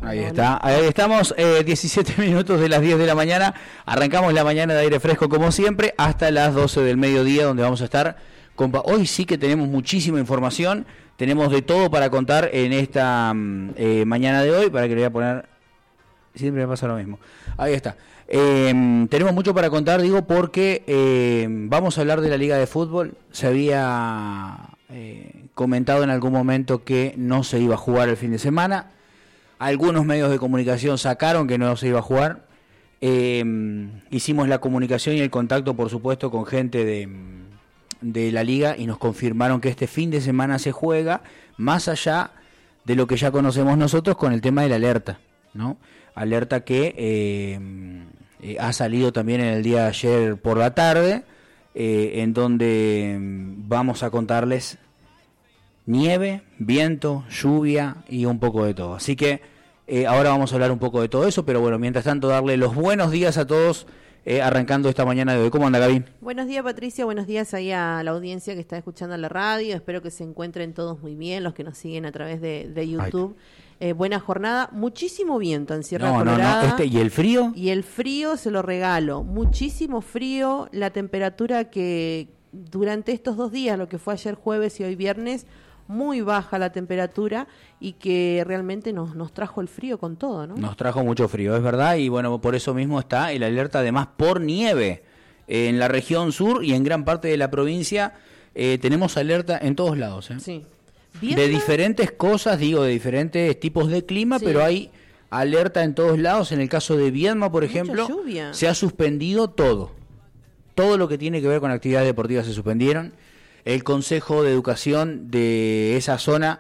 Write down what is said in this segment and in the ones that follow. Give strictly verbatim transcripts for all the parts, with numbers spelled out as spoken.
Ahí está, ahí estamos, eh, diecisiete minutos de las diez de la mañana, arrancamos la mañana de aire fresco como siempre, hasta las doce del mediodía, donde vamos a estar, con... hoy sí que tenemos muchísima información, tenemos de todo para contar en esta eh, mañana de hoy, para que le voy a poner, siempre me pasa lo mismo, ahí está, eh, tenemos mucho para contar, digo, porque eh, vamos a hablar de la Liga de Fútbol, se había eh, comentado en algún momento que no se iba a jugar el fin de semana. Algunos medios de comunicación sacaron que no se iba a jugar. Eh, hicimos la comunicación y el contacto, por supuesto, con gente de, de la liga y nos confirmaron que este fin de semana se juega, más allá de lo que ya conocemos nosotros con el tema de la alerta, ¿no? Alerta que eh, eh, ha salido también en el día de ayer por la tarde, eh, en donde vamos a contarles nieve, viento, lluvia y un poco de todo. Así que eh, ahora vamos a hablar un poco de todo eso, pero bueno, mientras tanto darle los buenos días a todos, eh, arrancando esta mañana de hoy. ¿Cómo anda, Gaby? Buenos días, Patricia, buenos días ahí a la audiencia que está escuchando la radio, espero que se encuentren todos muy bien, los que nos siguen a través de, de YouTube. Eh, buena jornada, muchísimo viento en Sierra no, Colorada. No, no, este, ¿y el frío? Y el frío se lo regalo, muchísimo frío, la temperatura que durante estos dos días, lo que fue ayer jueves y hoy viernes, muy baja la temperatura y que realmente nos, nos trajo el frío con todo, ¿no? Nos trajo mucho frío, es verdad, y bueno, por eso mismo está el alerta además por nieve en la región sur y en gran parte de la provincia. Eh, tenemos alerta en todos lados, ¿eh? Sí. De diferentes cosas, digo, de diferentes tipos de clima, sí. Pero hay alerta en todos lados. En el caso de Viedma, por Mucha ejemplo, lluvia. Se ha suspendido todo. Todo lo que tiene que ver con actividades deportivas se suspendieron. El Consejo de Educación de esa zona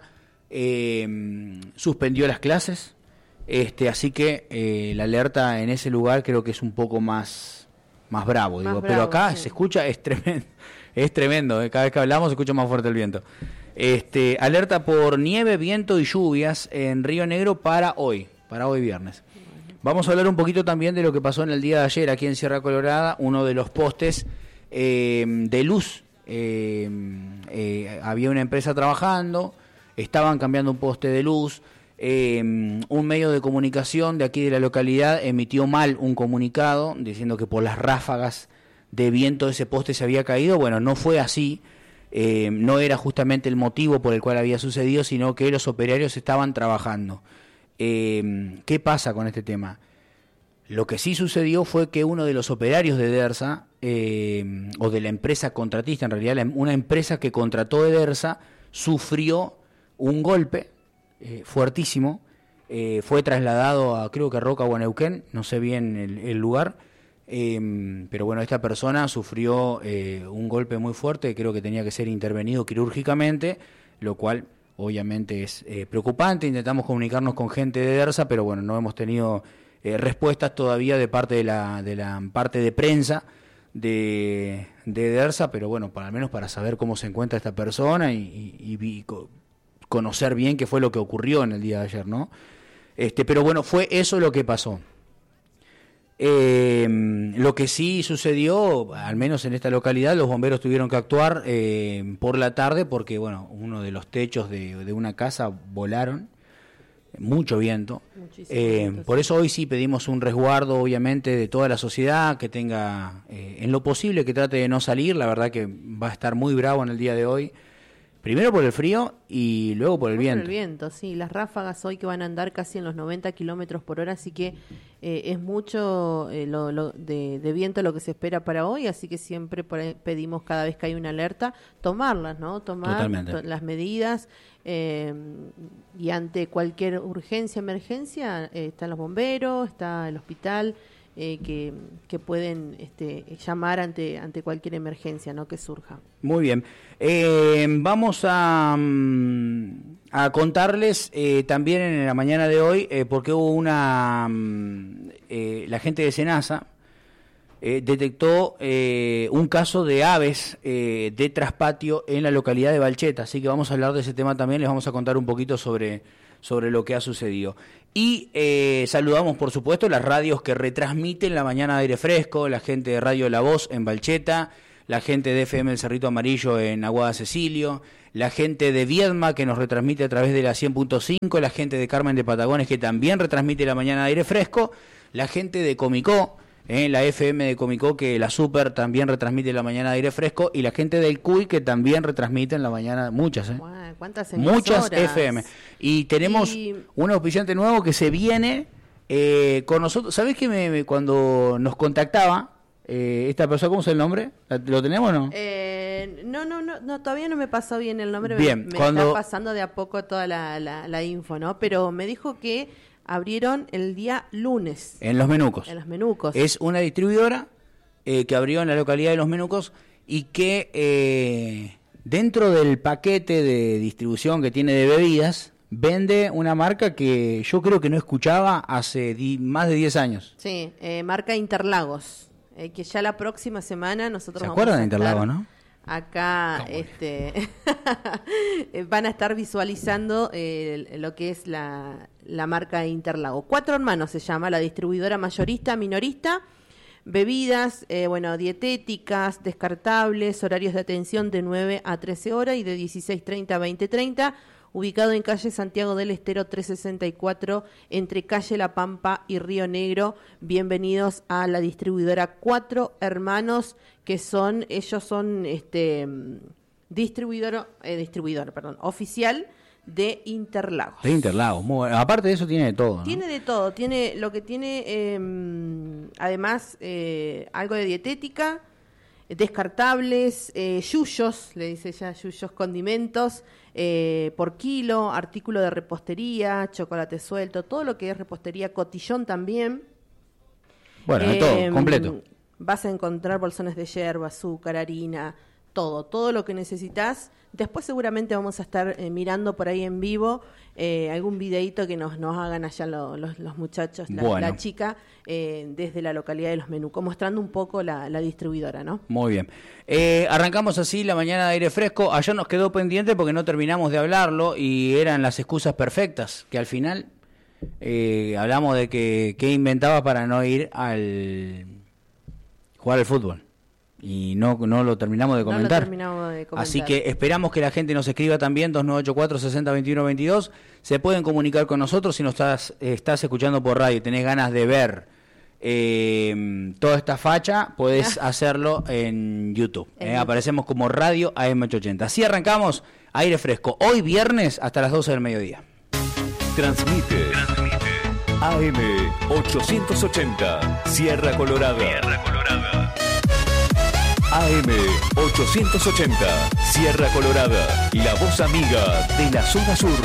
eh, suspendió las clases, este, así que eh, la alerta en ese lugar creo que es un poco más, más bravo, más digo. bravo, Pero acá sí. se escucha, es tremendo, es tremendo, eh, cada vez que hablamos se escucha más fuerte el viento. Este, alerta por nieve, viento y lluvias en Río Negro para hoy, para hoy viernes. Vamos a hablar un poquito también de lo que pasó en el día de ayer aquí en Sierra Colorada, uno de los postes eh, de luz. Eh, eh, había una empresa trabajando, estaban cambiando un poste de luz, eh, un medio de comunicación de aquí de la localidad emitió mal un comunicado diciendo que por las ráfagas de viento ese poste se había caído. Bueno, no fue así, eh, no era justamente el motivo por el cual había sucedido, sino que los operarios estaban trabajando. Eh, ¿qué pasa con este tema? Lo que sí sucedió fue que uno de los operarios de DERSA, eh, o de la empresa contratista, en realidad la, una empresa que contrató de DERSA, sufrió un golpe eh, fuertísimo, eh, fue trasladado a, creo que a Roca o a Neuquén, no sé bien el, el lugar, eh, pero bueno, esta persona sufrió eh, un golpe muy fuerte, creo que tenía que ser intervenido quirúrgicamente, lo cual obviamente es eh, preocupante. Intentamos comunicarnos con gente de DERSA, pero bueno, no hemos tenido Eh, respuestas todavía de parte de la de la parte de prensa de, de DERSA, pero bueno, para, al menos para saber cómo se encuentra esta persona y, y, y co- conocer bien qué fue lo que ocurrió en el día de ayer, ¿no? Este, pero bueno, fue eso lo que pasó. Eh, lo que sí sucedió, al menos en esta localidad, los bomberos tuvieron que actuar eh, por la tarde porque, bueno, uno de los techos de, de una casa volaron. Mucho viento, eh, viento por sí. Eso hoy sí pedimos un resguardo obviamente de toda la sociedad, que tenga eh, en lo posible que trate de no salir. La verdad que va a estar muy bravo en el día de hoy, primero por el frío y luego por el por viento. el viento, sí, las ráfagas hoy que van a andar casi en los noventa kilómetros por hora, así que eh, es mucho eh, lo, lo de, de viento lo que se espera para hoy, así que siempre por ahí pedimos cada vez que hay una alerta, tomarlas, ¿no? Tomar to- las medidas. Eh, y ante cualquier urgencia, emergencia, eh, están los bomberos, está el hospital, eh, que, que pueden este, llamar ante ante cualquier emergencia, ¿no?, que surja. Muy bien. Eh, vamos a, a contarles eh, también en la mañana de hoy, eh, porque hubo una... Eh, la gente de SENASA eh, detectó eh, un caso de aves eh, de traspatio en la localidad de Balcheta, así que vamos a hablar de ese tema también, les vamos a contar un poquito sobre, sobre lo que ha sucedido. Y eh, saludamos, por supuesto, las radios que retransmiten la mañana de aire fresco, la gente de Radio La Voz en Balcheta, la gente de F M El Cerrito Amarillo en Aguada Cecilio, la gente de Viedma que nos retransmite a través de la cien punto cinco, la gente de Carmen de Patagones que también retransmite la mañana de aire fresco, la gente de Comicó, eh, la F M de Comicó que la Super también retransmite la mañana de aire fresco, y la gente del Cuy que también retransmite en la mañana, muchas, ¿eh? ¿Cuántas emisoras? Muchas F M. Y tenemos y... un auspiciante nuevo que se viene eh, con nosotros. ¿Sabés que me, me, cuando nos contactaba eh, esta persona, cómo es el nombre? ¿Lo tenemos o no? Eh, no, no, no, no, todavía no me pasó bien el nombre. Bien, me, me cuando... está pasando de a poco toda la, la, la info, ¿no? Pero me dijo que abrieron el día lunes. En Los Menucos. En Los Menucos. Es una distribuidora eh, que abrió en la localidad de Los Menucos y que eh, dentro del paquete de distribución que tiene de bebidas, vende una marca que yo creo que no escuchaba hace di- más de diez años. Sí, eh, marca Interlagos. Eh, que ya la próxima semana nosotros ¿Se vamos acuerdan a de Interlagos, estar no? Acá este van a estar visualizando eh, lo que es la, la marca Interlagos. Cuatro Hermanos se llama, la distribuidora mayorista, minorista, bebidas, eh, bueno, dietéticas, descartables, horarios de atención de nueve a trece horas y de dieciséis treinta a veinte treinta. Ubicado en calle Santiago del Estero trescientos sesenta y cuatro, entre calle La Pampa y Río Negro. Bienvenidos a la distribuidora Cuatro Hermanos, que son, ellos son este distribuidor, eh, distribuidor, perdón, oficial de Interlagos. De Interlagos, muy bueno. Aparte de eso tiene de todo, ¿no? Tiene de todo, tiene lo que tiene, eh, además, eh, algo de dietética, descartables, eh, yuyos, le dice ella, yuyos, condimentos, eh, por kilo, artículo de repostería, chocolate suelto, todo lo que es repostería, cotillón también. Bueno, eh, todo, completo. Vas a encontrar bolsones de yerba, azúcar, harina, todo, todo lo que necesitas. Después seguramente vamos a estar eh, mirando por ahí en vivo eh, algún videíto que nos, nos hagan allá lo, los, los muchachos, la, bueno. la chica, eh, desde la localidad de Los Menucos, mostrando un poco la, la distribuidora, ¿no? Muy bien. Eh, arrancamos así la mañana de aire fresco. Ayer nos quedó pendiente porque no terminamos de hablarlo y eran las excusas perfectas, que al final eh, hablamos de que, que inventaba para no ir al jugar al fútbol. Y no, no lo terminamos de comentar. No lo terminamos de comentar. Así que esperamos que la gente nos escriba también, dos nueve ocho cuatro, seis cero dos uno dos dos. Se pueden comunicar con nosotros si nos estás, estás escuchando por radio y tenés ganas de ver eh, toda esta facha, podés hacerlo en YouTube. Eh, aparecemos como Radio A M ochocientos ochenta. Así arrancamos aire fresco. Hoy viernes hasta las doce del mediodía. Transmite, Transmite. A M ochocientos ochenta, Sierra Colorada. Sierra Colorada. A M ochocientos ochenta, Sierra Colorada, la voz amiga de la zona sur.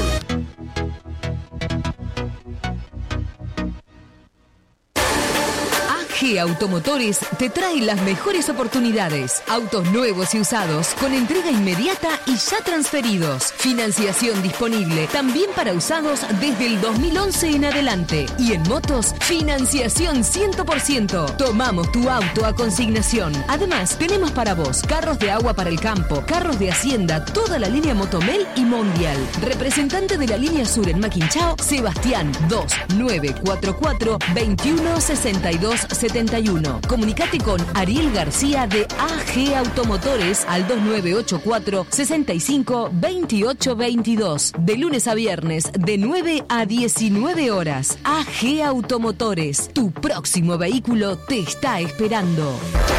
A G Automotores te trae las mejores oportunidades. Autos nuevos y usados con entrega inmediata y ya transferidos. Financiación disponible también para usados desde el dos mil once en adelante. Y en motos, financiación cien por ciento. Tomamos tu auto a consignación. Además, tenemos para vos carros de agua para el campo, carros de hacienda, toda la línea Motomel y Mondial. Representante de la línea sur en Maquinchao, Sebastián dos nueve cuatro cuatro, veintiuno sesenta y dos setenta y uno. Comunicate con Ariel García de A G Automotores al dos nueve ocho cuatro, sesenta y cinco, veintiocho veintidós. De lunes a viernes, de nueve a diecinueve horas. A G Automotores, tu próximo vehículo te está esperando.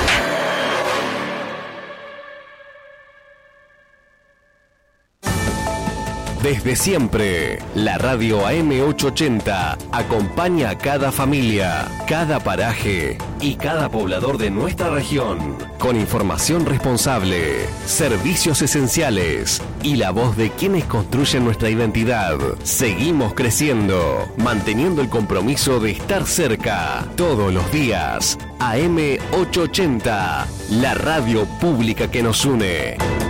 Desde siempre, la radio A M ochocientos ochenta acompaña a cada familia, cada paraje y cada poblador de nuestra región, con información responsable, servicios esenciales y la voz de quienes construyen nuestra identidad. Seguimos creciendo, manteniendo el compromiso de estar cerca todos los días. A M ochocientos ochenta, la radio pública que nos une.